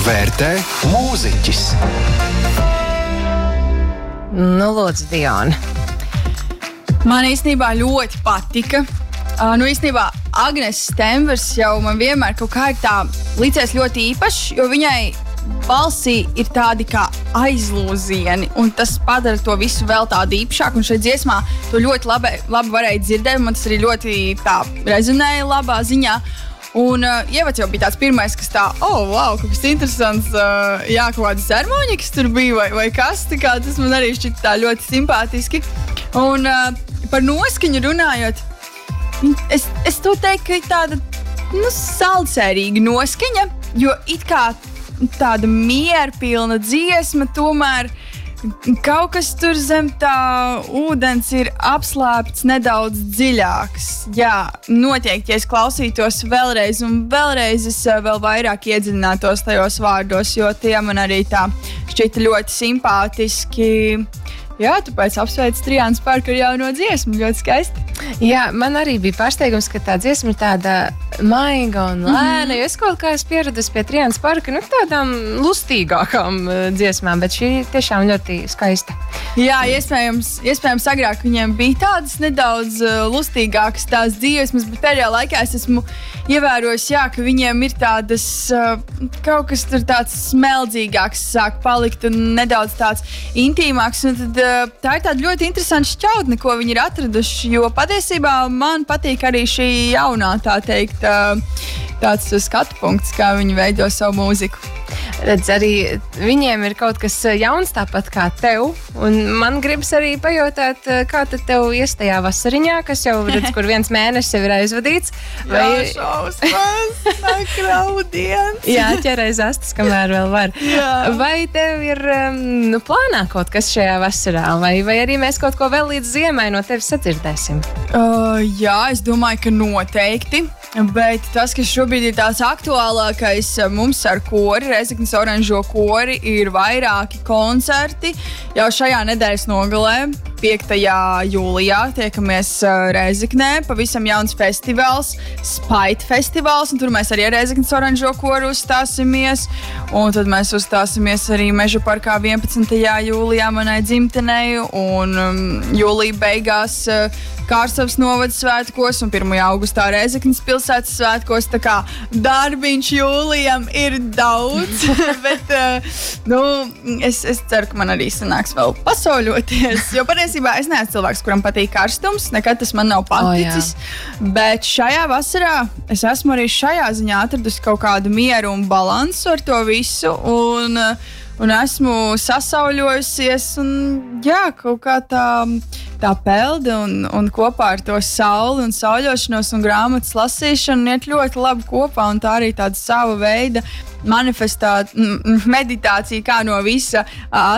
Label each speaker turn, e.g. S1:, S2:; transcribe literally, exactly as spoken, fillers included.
S1: vērtē mūziķis.
S2: Nu, lūdzu, Diana.
S3: Man īstenībā ļoti patika. Uh, nu, īstenībā Agnes Stembers jau man vienmēr kaut kā ir tā licies ļoti īpašs, jo viņai balsī ir tādi kā aizlūzieni, un tas padara to visu vēl tādu īpašāku. Un šeit dziesmā to ļoti labi, labi varēja dzirdēt, man tas arī ļoti tā rezonēja labā ziņā. Un uh, Ievads jau bija tāds pirmais, kas tā, oh, wow, kaut kas interesants, uh, jā, kaut kādas harmonikas tur bija, vai, vai kas, tā kā tas man arī šķita tā ļoti simpātiski. Un uh, par noskaņu runājot, es, es to teiktu, ka ir tāda, nu, saldsērīga noskaņa, jo it kā tāda mierpilna dziesma, tomēr kaut kas tur zem tā ūdens ir apslēpts nedaudz dziļāks. Jā, noteikti, ja es klausītos vēlreiz un vēlreiz, es vēl vairāk iedziļinātos tajos vārdos, jo tie man arī tā šķita ļoti simpātiski. Jā, tāpēc apsveic Triānu Sparku ar jauno dziesmu, ļoti skaisti.
S2: Jā, man arī bija pārsteigums, ka tā dziesma ir tāda maiga un lēna, mm-hmm. jo es kaut kā esmu pieradusi pie Triānu Sparka, nu, tādām lustīgākām uh, dziesmām, bet šī tiešām ļoti skaista.
S3: Jā, iespējams, iespējams agrāk viņiem bija tādas nedaudz uh, lustīgākas tās dziesmas, bet pēdējā laikā es esmu ievērojis, jā, ka viņiem ir tādas, uh, kaut kas tur tāds smeldzīgāks sāk palikt un nedaudz tāds intīmāks, un tad uh, tā ir tāda ļoti interesanta šķautne, ko viņi ir atraduši, jo patiesībā man patīk arī šī jaunā, tā teikt, uh, tāds skatu punkts, kā viņi veido savu mūziku.
S2: Redz, arī viņiem ir kaut kas jauns tāpat kā tev, un man gribas arī pajautāt, kā tad tev ies tajā vasariņā, kas jau, redz, kur viens mēnesis jau ir aizvadīts.
S3: Vai... Jā, šausmas, nāk raudienas.
S2: Jā, ķerēs astas, kamēr vēl var. Jā. Vai tev ir, nu, plānā kaut kas šajā vasarā, vai, vai arī mēs kaut ko vēl līdz ziemai no tevis sadzirdēsim?
S3: Uh, jā, es domāju, ka noteikti. Bet tas, kas šobrīd ir tās aktuālākais mums ar kori, Rezeknes Oranžo kori, ir vairāki koncerti. Jau šajā nedēļas nogalē, piektajā jūlijā, tiekamies Rezeknē. Pavisam jauns festivāls, Spite festivāls, un tur mēs arī ar Rezeknes Oranžo koru uzstāsimies. Un tad mēs uzstāsimies arī Meža parkā vienpadsmitajā jūlijā manai dzimtenei, un um, jūlija beigās uh, Kārsavas novada svētkos un pirmajā augustā Rezeknes pilsētas svētkos. Tā kā darbiņš jūlijam ir daudz, bet uh, nu, es, es ceru, ka man arī sanāks vēl pasauļoties. Jo patiesībā es neesmu cilvēks, kuram patīk karstums, nekad tas man nav paticis. Oh, bet šajā vasarā es esmu arī šajā ziņā atradusi kaut kādu mieru un balansu ar to visu. Un, un esmu sasauļojusies un jā, kaut kā tā... tā pelde un, un kopā ar to sauli un sauļošanos un grāmatas lasīšanu iet ļoti labi kopā, un tā arī tāda sava veida manifestā, meditācija, kā no visa